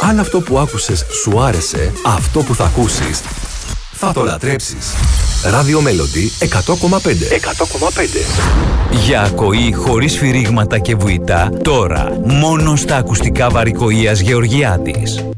Αν αυτό που άκουσες σου άρεσε, αυτό που θα ακούσεις θα το λατρέψεις. Radio Melody 100,5. Για ακοή χωρίς φυρίγματα και βουητά, τώρα μόνο στα ακουστικά Βαρικοΐας Γεωργιάδης.